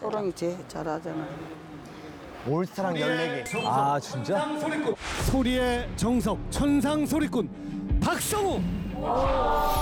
호랑이 제일 잘하잖아. 올스타랑 14개. 아 진짜? 소리의 정석 천상 소리꾼 박성우.